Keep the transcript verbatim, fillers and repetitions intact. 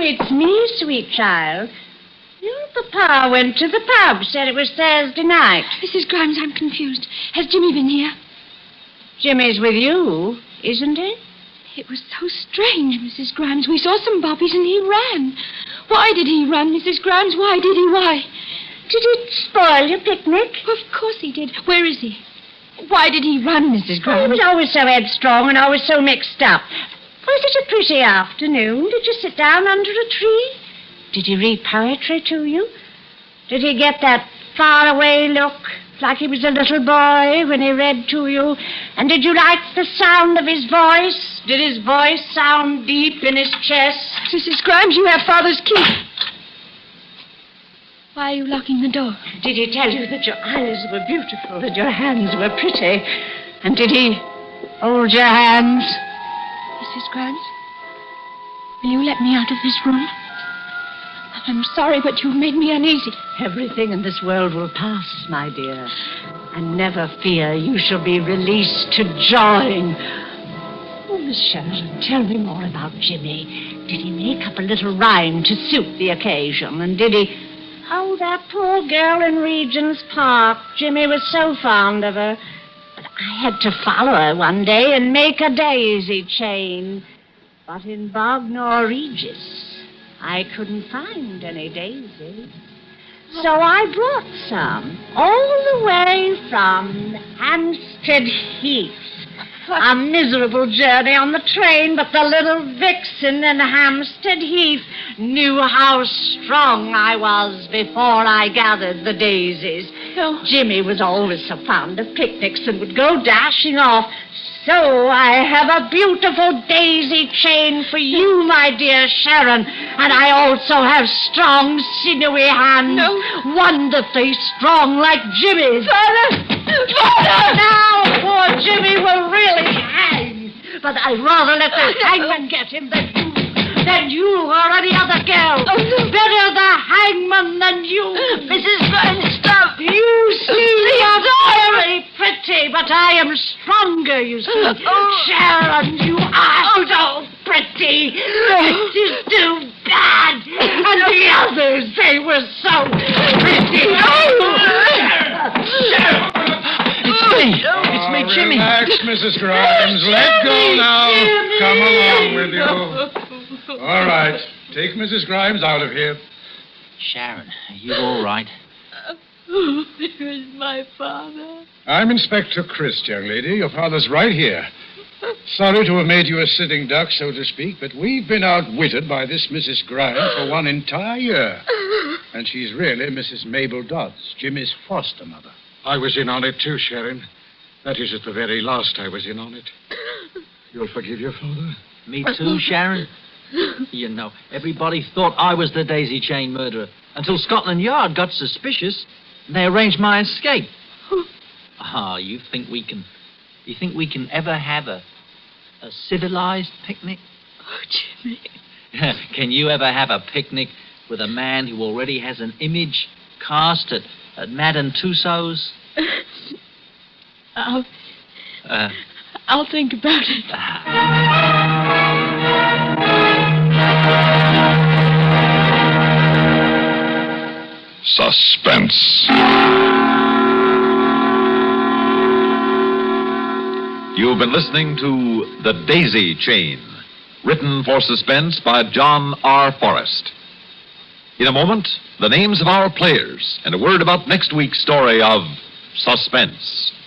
it's me, sweet child. Your papa went to the pub, said it was Thursday night. Missus Grimes, I'm confused. Has Jimmy been here? Jimmy's with you, isn't he? It was so strange, Missus Grimes. We saw some bobbies and he ran. Why did he run, Missus Grimes? Why did he? Why? Did it spoil your picnic? Of course he did. Where is he? Why did he run, Missus Oh, Grimes? he was always so headstrong and always so mixed up. Was it a pretty afternoon? Did you sit down under a tree? Did he read poetry to you? Did he get that faraway look, like he was a little boy when he read to you? And did you like the sound of his voice? Did his voice sound deep in his chest? Missus Grimes, you have Father's key. Why are you locking the door? Did he tell you that your eyes were beautiful and your hands were pretty? And did he hold your hands? Missus Grimes, will you let me out of this room? I'm sorry, but you've made me uneasy. Everything in this world will pass, my dear. And never fear, you shall be released to join. Oh, Miss Sheridan, tell me more about Jimmy. Did he make up a little rhyme to suit the occasion? And did he... Oh, that poor girl in Regent's Park. Jimmy was so fond of her. But I had to follow her one day and make a daisy chain. But in Bognor Regis, I couldn't find any daisies. So I brought some, all the way from Hampstead Heath. A miserable journey on the train, but the little vixen in Hampstead Heath knew how strong I was before I gathered the daisies. Oh. Jimmy was always so fond of picnics and would go dashing off. So I have a beautiful daisy chain for you, my dear Sharon. And I also have strong, sinewy hands. No. Wonderfully strong, like Jimmy's. Father! Father! Now poor Jimmy will really hang. But I'd rather let the hangman get him than you, than you or any other girl. Oh, no. Better the hangman than you. Missus Grimes, stop! You see, you're very pretty, but I am stronger, you see. Oh. Sharon, you are so pretty. It is too bad. And the others, they were so pretty. Sharon! It's me. It's me, Jimmy. Relax, Missus Grimes. Let go now. Jimmy. Come along with you. All right. Take Missus Grimes out of here. Sharon, are you all right? Oh, there is my father. I'm Inspector Christ, young lady. Your father's right here. Sorry to have made you a sitting duck, so to speak, but we've been outwitted by this Missus Grimes for one entire year. And she's really Missus Mabel Dodds, Jimmy's foster mother. I was in on it too, Sharon. That is, at the very last I was in on it. You'll forgive your father? Me too, Sharon. You know, everybody thought I was the daisy chain murderer until Scotland Yard got suspicious and they arranged my escape. Ah, oh, you think we can... You think we can ever have a... a civilized picnic? Oh, Jimmy. Can you ever have a picnic with a man who already has an image cast at, at Madame Tussauds? I'll... Uh, I'll think about it. Suspense. You've been listening to The Daisy Chain, written for suspense by John R. Forrest. In a moment, the names of our players and a word about next week's story of Suspense.